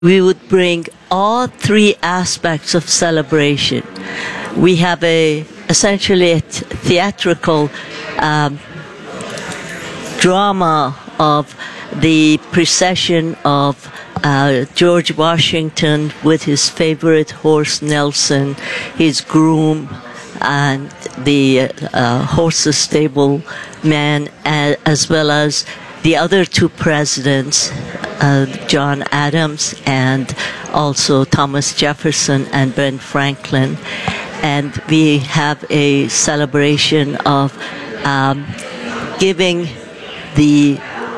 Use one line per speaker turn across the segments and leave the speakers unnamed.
we would bring all three aspects of celebration. We have essentially a theatrical drama of the procession of George Washington with his favorite horse Nelson, his groom, and the horses stable man, as well as the other two presidents, John Adams and also Thomas Jefferson and Ben Franklin. And we have a celebration of giving the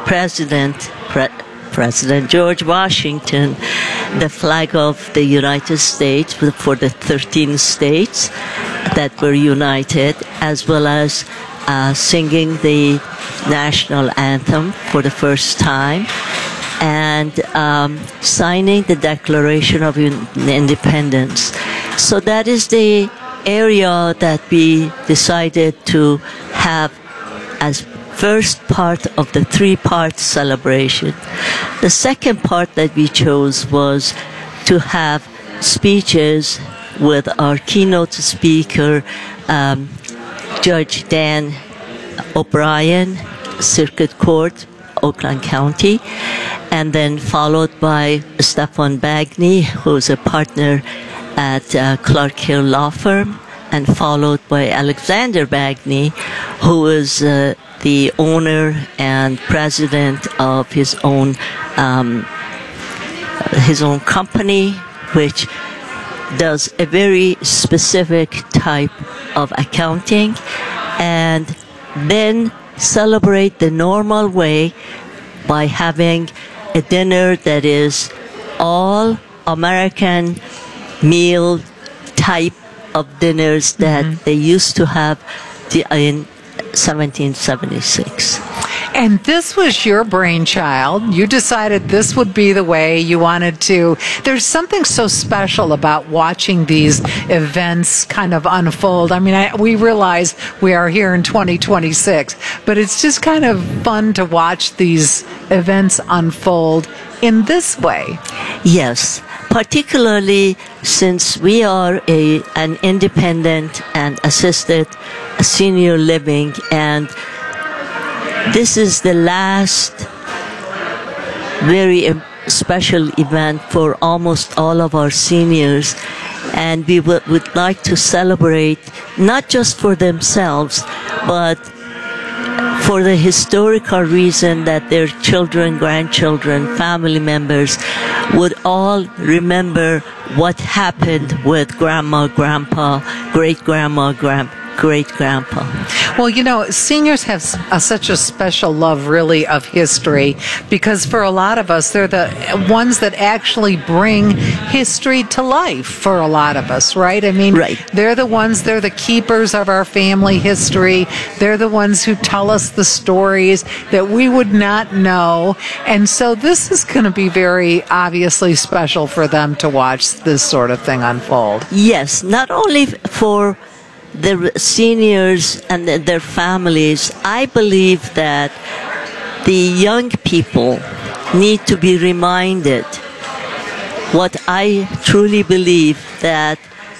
President George Washington the flag of the United States for the 13 states that were united, as well as singing the national anthem for the first time, and signing the Declaration of Independence. So that is the area that we decided to have as first part of the three-part celebration. The second part that we chose was to have speeches with our keynote speaker, Judge Dan O'Brien, Circuit Court, Oakland County, and then followed by Stefan Bagney, who's a partner at Clark Hill Law Firm, and followed by Alexander Bagney, who is the owner and president of his own company, which does a very specific type of accounting, and then celebrate the normal way by having a dinner that is all American meal type of dinners that they used to have in 1776.
And this was your brainchild. You decided this would be the way you wanted to. There's something so special about watching these events kind of unfold. I mean, we realize we are here in 2026, but it's just kind of fun to watch these events unfold in this way.
Yes, particularly since we are an independent and assisted senior living, and this is the last very special event for almost all of our seniors, and we would like to celebrate not just for themselves, but for the historical reason that their children, grandchildren, family members would all remember what happened with grandma, grandpa, great-grandma, great-grandpa.
Well, you know, seniors have such a special love, really, of history, because for a lot of us, they're the ones that actually bring history to life for a lot of us, right? I mean, they're the keepers of our family history. They're the ones who tell us the stories that we would not know. And so this is going to be very obviously special for them to watch this sort of thing unfold.
Yes, not only for the seniors and their families. I believe that the young people need to be reminded what I truly believe, that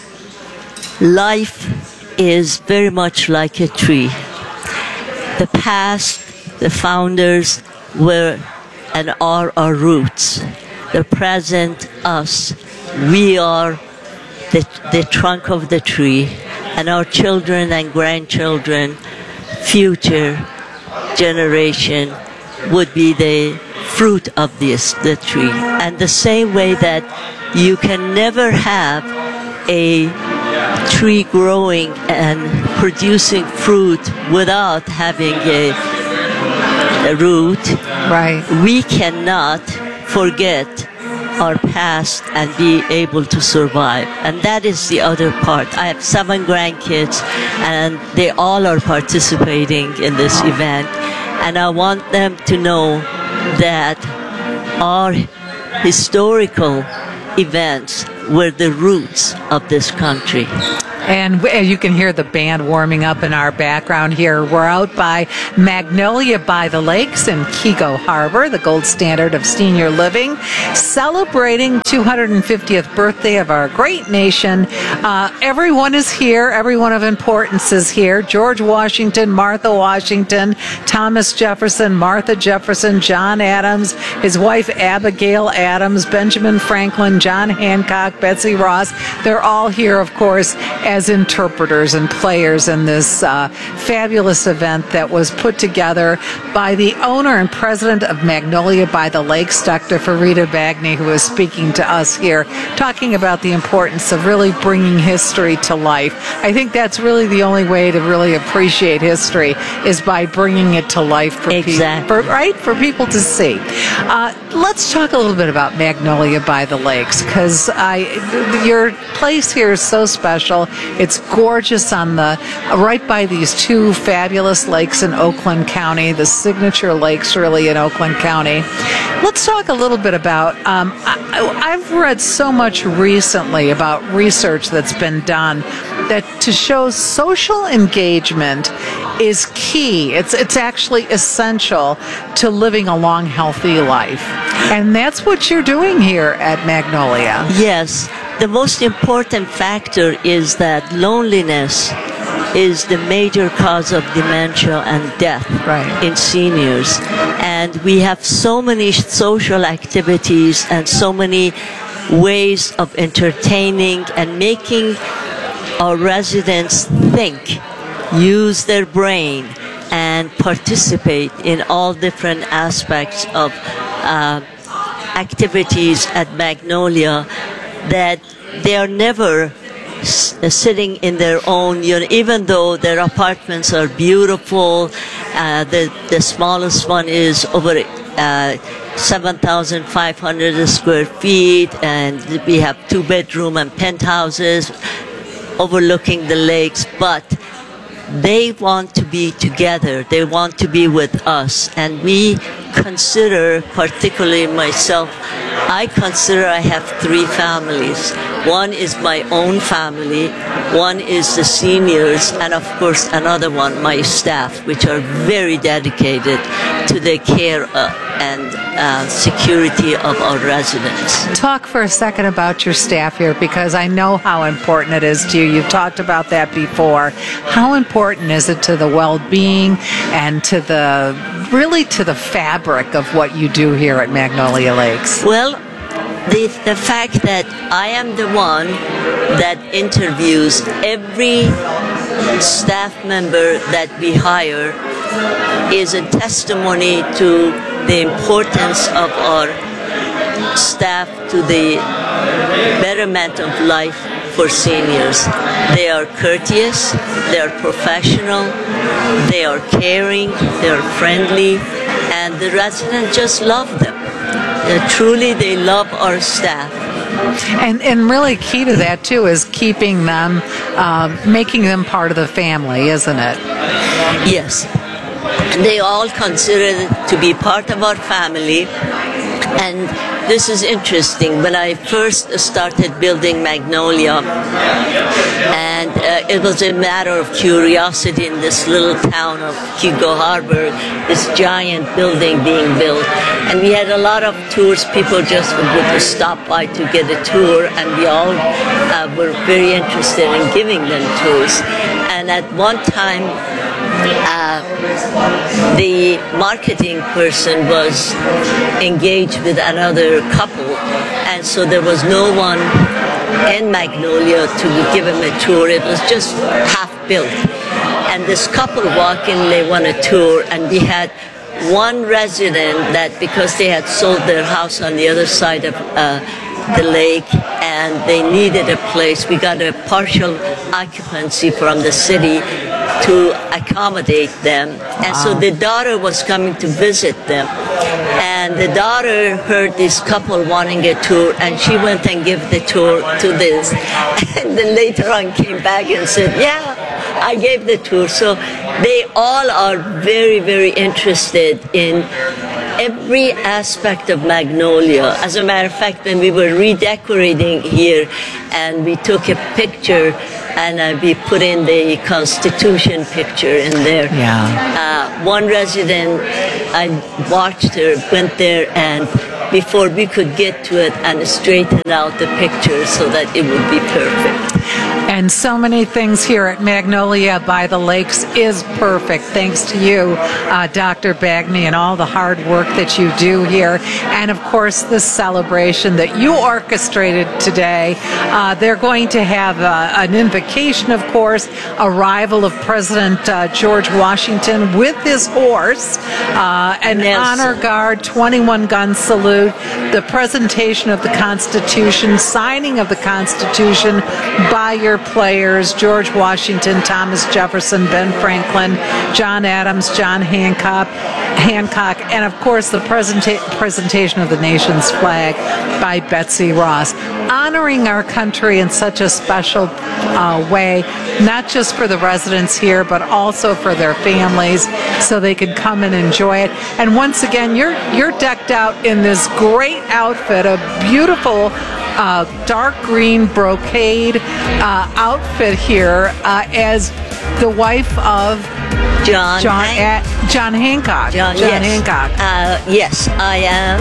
life is very much like a tree. The past, the founders were and are our roots. The present, us, we are the trunk of the tree. And our children and grandchildren, future generation, would be the fruit of the tree. And the same way that you can never have a tree growing and producing fruit without having a root,
right?
We cannot forget our past and be able to survive. And that is the other part. I have 7 grandkids, and they all are participating in this event. And I want them to know that our historical events were the roots of this country.
And you can hear the band warming up in our background here. We're out by Magnolia by the Lakes in Keego Harbor, the gold standard of senior living, celebrating 250th birthday of our great nation. Everyone is here. Everyone of importance is here. George Washington, Martha Washington, Thomas Jefferson, Martha Jefferson, John Adams, his wife Abigail Adams, Benjamin Franklin, John Hancock, Betsy Ross. They're all here, of course, as interpreters and players in this fabulous event that was put together by the owner and president of Magnolia by the Lakes, Dr. Farida Bagney, who is speaking to us here, talking about the importance of really bringing history to life. I think that's really the only way to really appreciate history is by bringing it to life for
exactly.
people, for people to see. Let's talk a little bit about Magnolia by the Lakes, because your place here is so special. It's gorgeous on right by these two fabulous lakes in Oakland County, the signature lakes really in Oakland County. Let's talk a little bit about, I've read so much recently about research that's been done that to show social engagement is key. It's actually essential to living a long, healthy life. And that's what you're doing here at Magnolia.
Yes. The most important factor is that loneliness is the major cause of dementia and death in seniors. And we have so many social activities and so many ways of entertaining and making our residents think, use their brain, and participate in all different aspects of activities at Magnolia, that they are never sitting in their own, even though their apartments are beautiful. The smallest one is over 7,500 square feet, and we have 2-bedroom and penthouses overlooking the lakes, but they want to be together. They want to be with us. And we consider, particularly myself, I consider I have 3 families. One is my own family, one is the seniors, and of course another one, my staff, which are very dedicated to the care and security of our residents.
Talk for a second about your staff here, because I know how important it is to you. You've talked about that before. How important is it to the well-being and to the fabric of what you do here at Magnolia Lakes?
Well, the fact that I am the one that interviews every staff member that we hire is a testimony to the importance of our staff to the betterment of life for seniors. They are courteous, they are professional, they are caring, they are friendly, and the residents just love them. Truly, they love our staff.
And really key to that, too, is keeping them, making them part of the family, isn't it?
Yes. They all consider it to be part of our family. And this is interesting. When I first started building Magnolia, and it was a matter of curiosity in this little town of Keego Harbor, this giant building being built. And we had a lot of tours. People just would stop by to get a tour, and we all were very interested in giving them tours. And at one time, the marketing person was engaged with another couple, and so there was no one in Magnolia to give him a tour. It was just half built. And this couple walked in, they want a tour, and we had one resident that, because they had sold their house on the other side of the lake and they needed a place, we got a partial occupancy from the city to accommodate them. And so the daughter was coming to visit them. And the daughter heard this couple wanting a tour, and she went and gave the tour to this. And then later on came back and said, yeah, I gave the tour. So they all are very, very interested in every aspect of Magnolia. As a matter of fact, when we were redecorating here and we took a picture and we put in the Constitution picture in there.
Yeah.
One resident, I watched her, went there, and before we could get to it and straighten out the picture so that it would be perfect.
And so many things here at Magnolia by the Lakes is perfect, thanks to you, Dr. Bagney, and all the hard work that you do here. And, of course, this celebration that you orchestrated today. They're going to have an invocation, of course, arrival of President George Washington with his horse, an honor guard, 21-gun salute, the presentation of the Constitution, signing of the Constitution by your players, George Washington, Thomas Jefferson, Ben Franklin, John Adams, John Hancock, and of course the presentation of the nation's flag by Betsy Ross, honoring our country in such a special way, not just for the residents here, but also for their families, so they could come and enjoy it. And once again, you're decked out in this great outfit, a beautiful dark green brocade outfit here as the wife of John Hancock.
John
yes.
Hancock. Yes, I am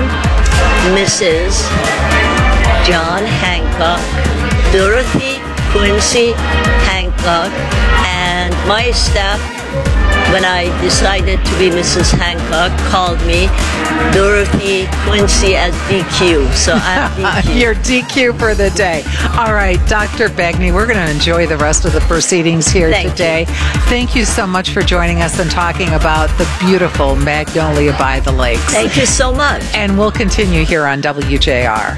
Mrs. John Hancock, Dorothy Quincy Hancock, and my staff, when I decided to be Mrs. Hancock, called me Dorothy Quincy as DQ. So I'm DQ.
You're DQ for the day. All right, Dr. Bagney, we're going to enjoy the rest of the proceedings here today. Thank you so much for joining us and talking about the beautiful Magnolia by the Lakes.
Thank you so much.
And we'll continue here on WJR.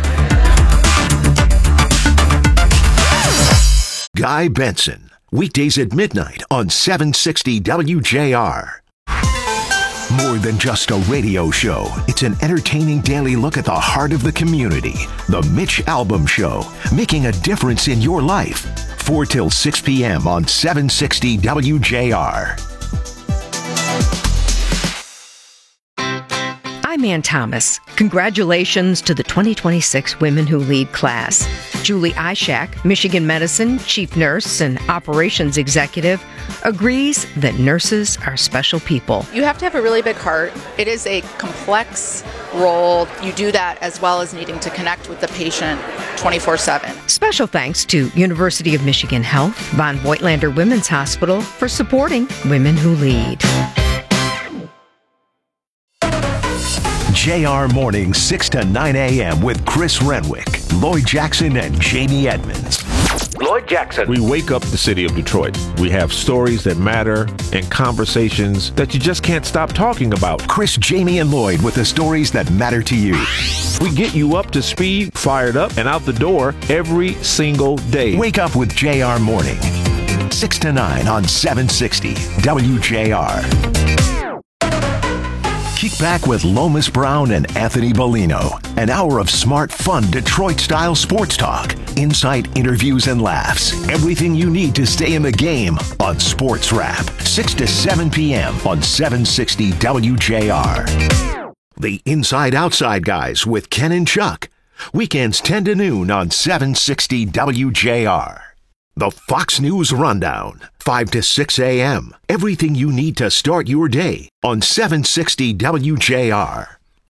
Guy Benson, weekdays at midnight on 760 WJR. More than just a radio show, it's an entertaining daily look at the heart of the community. The Mitch Albom Show, making a difference in your life. 4 till 6 p.m. on 760 WJR.
I'm Ann Thomas. Congratulations to the 2026 Women Who Lead class. Julie Ishak, Michigan Medicine Chief Nurse and Operations Executive, agrees that nurses are special people.
You have to have a really big heart. It is a complex role. You do that as well as needing to connect with the patient 24/7.
Special thanks to University of Michigan Health, Von Voigtlander Women's Hospital for supporting Women Who Lead.
JR Mornings, 6 to 9 a.m. with Chris Renwick, Lloyd Jackson, and Jamie Edmonds. Lloyd Jackson.
We wake up the city of Detroit. We have stories that matter and conversations that you just can't stop talking about.
Chris, Jamie, and Lloyd with the stories that matter to you.
We get you up to speed, fired up, and out the door every single day.
Wake up with JR Morning, 6 to 9 on 760 WJR. Kick back with Lomas Brown and Anthony Bellino. An hour of smart, fun, Detroit-style sports talk. Insight, interviews, and laughs. Everything you need to stay in the game on Sports Wrap. 6 to 7 p.m. on 760 WJR. The Inside Outside Guys with Ken and Chuck. Weekends 10 to noon on 760 WJR. The Fox News Rundown, 5 to 6 a.m. Everything you need to start your day on 760 WJR.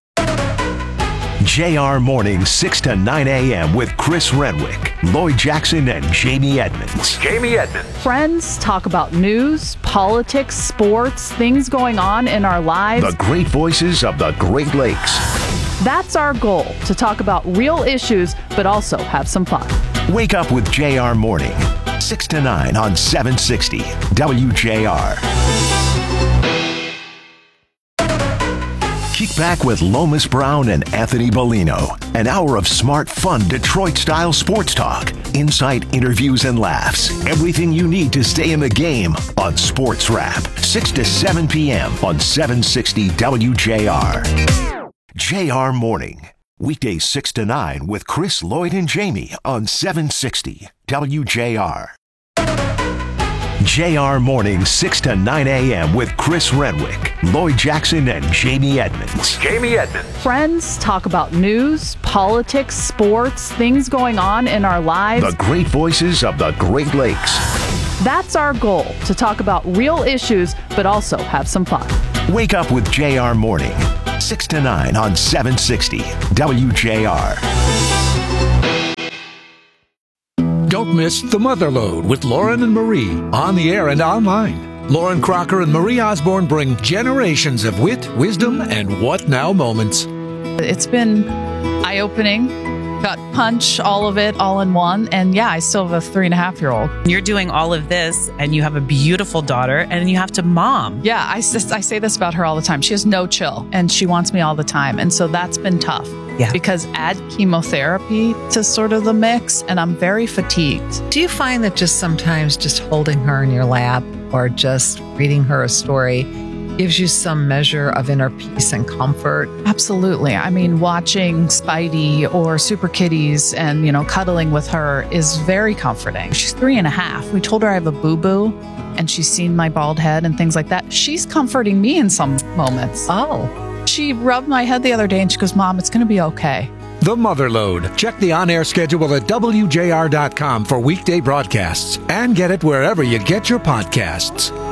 JR Mornings, 6 to 9 a.m. with Chris Renwick, Lloyd Jackson, and Jamie Edmonds. Jamie Edmonds.
Friends talk about news, politics, sports, things going on in our lives.
The great voices of the Great Lakes.
That's our goal, to talk about real issues, but also have some fun.
Wake up with JR Morning, 6 to 9 on 760 WJR. Kick back with Lomas Brown and Anthony Bellino. An hour of smart, fun, Detroit-style sports talk. Insight, interviews, and laughs. Everything you need to stay in the game on Sports Wrap. 6 to 7 p.m. on 760 WJR. JR Morning. Weekdays 6 to 9 with Chris, Lloyd, and Jamie on 760 WJR. JR Mornings 6 to 9 a.m. with Chris Renwick, Lloyd Jackson, and Jamie Edmonds.
Friends talk about news, politics, sports, things going on in our lives.
The great voices of the Great Lakes.
That's our goal, to talk about real issues, but also have some fun.
Wake up with JR Morning, 6 to 9 on 760 WJR.
Don't miss The Mother Lode with Lauren and Marie, on the air and online. Lauren Crocker and Marie Osborne bring generations of wit, wisdom, and what now moments.
It's been eye-opening. Gut punch, all of it, all in one. And yeah, I still have a 3.5-year-old.
You're doing all of this, and you have a beautiful daughter, and you have to mom.
Yeah, I say this about her all the time. She has no chill, and she wants me all the time. And so that's been tough.
Yeah.
Because add chemotherapy to sort of the mix, and I'm very fatigued.
Do you find that just sometimes just holding her in your lap or just reading her a story gives you some measure of inner peace and comfort?
Absolutely. I mean, watching Spidey or Super Kitties and, cuddling with her is very comforting. She's 3.5. We told her I have a boo-boo, and she's seen my bald head and things like that. She's comforting me in some moments.
Oh.
She rubbed my head the other day and she goes, Mom, it's going to be okay.
The Mother Lode. Check the on-air schedule at WJR.com for weekday broadcasts and get it wherever you get your podcasts.